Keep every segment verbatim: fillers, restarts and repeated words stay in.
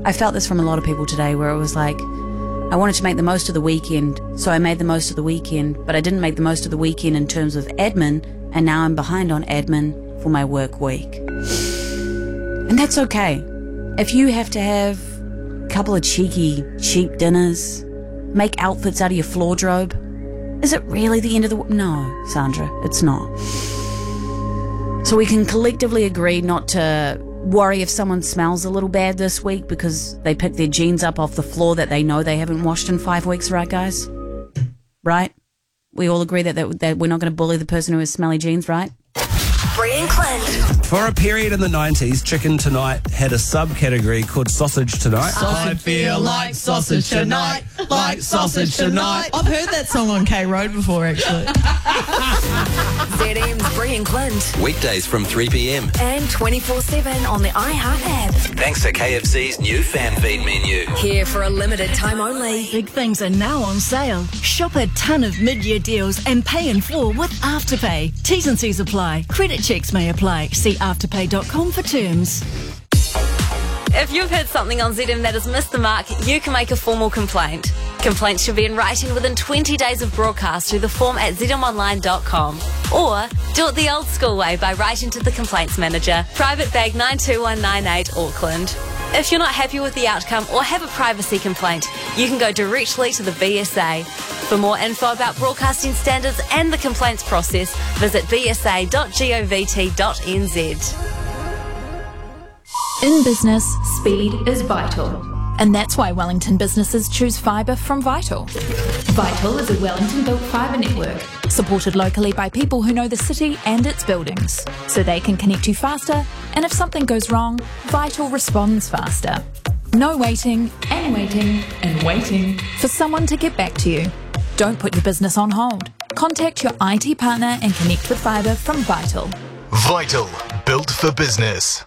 I felt this from a lot of people today, where it was like, I wanted to make the most of the weekend, so I made the most of the weekend, but I didn't make the most of the weekend in terms of admin, and now I'm behind on admin for my work week. And that's okay. If you have to have a couple of cheeky, cheap dinners, make outfits out of your wardrobe, is it really the end of the world? No, Sandra, it's not. So we can collectively agree not to worry if someone smells a little bad this week because they picked their jeans up off the floor that they know they haven't washed in five weeks, right, guys? Right? We all agree that, that, that we're not going to bully the person who has smelly jeans, right? Bree and Clint. For a period in the nineties, Chicken Tonight had a subcategory called Sausage Tonight. I feel like sausage tonight, like sausage tonight. I've heard that song on K Road before, actually. Z M's Bree and Clint. Weekdays from three p.m. And twenty-four seven on the iHeart app. Thanks to K F C's new fan feed menu. Here for a limited time only. Big things are now on sale. Shop a ton of mid-year deals and pay in full with Afterpay. T's and C's apply. Credit checks may apply. See afterpay dot com for terms. If you've heard something on Z M that has missed the mark, you can make a formal complaint. Complaints should be in writing within twenty days of broadcast through the form at z m online dot com. Or do it the old school way by writing to the Complaints Manager, Private Bag nine two one nine eight, Auckland. If you're not happy with the outcome or have a privacy complaint, you can go directly to the B S A. For more info about broadcasting standards and the complaints process, visit b s a dot govt dot n z. In business, speed is vital. And that's why Wellington businesses choose fibre from Vital. Vital is a Wellington-built fibre network, supported locally by people who know the city and its buildings, so they can connect you faster, and if something goes wrong, Vital responds faster. No waiting, and waiting, and waiting for someone to get back to you. Don't put your business on hold. Contact your I T partner and connect with fibre from Vital. Vital, built for business.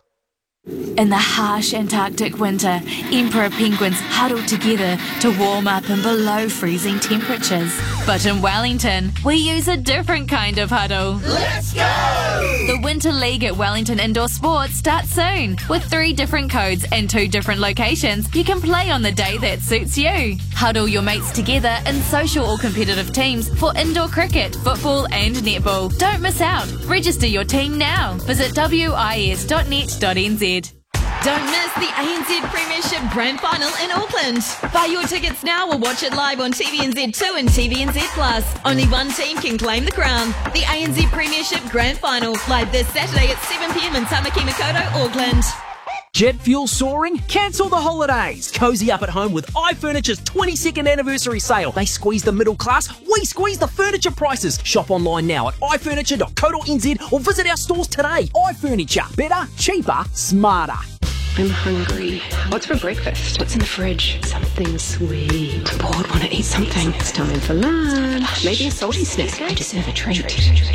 In the harsh Antarctic winter, emperor penguins huddle together to warm up in below freezing temperatures. But in Wellington, we use a different kind of huddle. Let's go! The Winter League at Wellington Indoor Sports starts soon. With three different codes and two different locations, you can play on the day that suits you. Huddle your mates together in social or competitive teams for indoor cricket, football and netball. Don't miss out. Register your team now. Visit wis dot net dot n z. Don't miss the A N Z Premiership Grand Final in Auckland. Buy your tickets now or watch it live on T V N Z two and T V N Z plus. Only one team can claim the crown. The A N Z Premiership Grand Final, live this Saturday at seven p.m. in Tamaki Makaurau, Auckland. Jet fuel soaring? Cancel the holidays. Cozy up at home with iFurniture's twenty-second anniversary sale. They squeeze the middle class, we squeeze the furniture prices. Shop online now at i furniture dot co dot n z or visit our stores today. iFurniture. Better, cheaper, smarter. I'm hungry. What's for breakfast? What's in the fridge? Something sweet. I'm bored, want to eat something. It's time for lunch. Maybe a salty snack. I deserve a treat.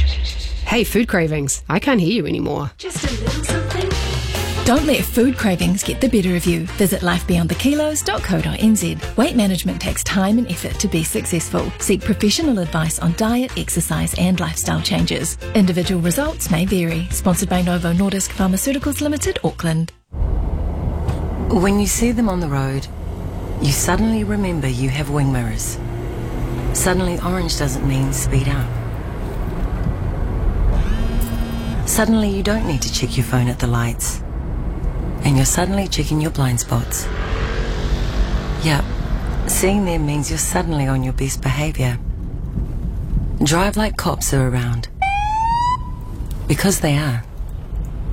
Hey, food cravings. I can't hear you anymore. Just a little something. Don't let food cravings get the better of you. Visit life beyond the kilos dot co dot n z. Weight management takes time and effort to be successful. Seek professional advice on diet, exercise and lifestyle changes. Individual results may vary. Sponsored by Novo Nordisk Pharmaceuticals Limited, Auckland. When you see them on the road, you suddenly remember you have wing mirrors. Suddenly orange doesn't mean speed up. Suddenly you don't need to check your phone at the lights. And you're suddenly checking your blind spots. Yep, seeing them means you're suddenly on your best behaviour. Drive like cops are around. Because they are.